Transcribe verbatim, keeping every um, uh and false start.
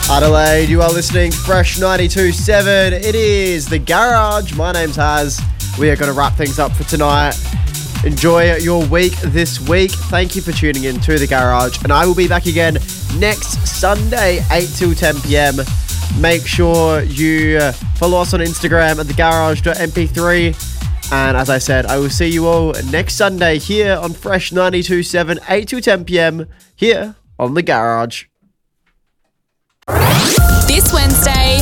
Adelaide, you are listening to Fresh ninety-two point seven. It is The Garage. My name's Haz. We are going to wrap things up for tonight. Enjoy your week this week. Thank you for tuning in to The Garage. And I will be back again next Sunday, eight till ten p.m. Make sure you follow us on Instagram at the garage dot m p three. And as I said, I will see you all next Sunday here on Fresh ninety-two point seven, eight till ten p.m. here on The Garage. This Wednesday,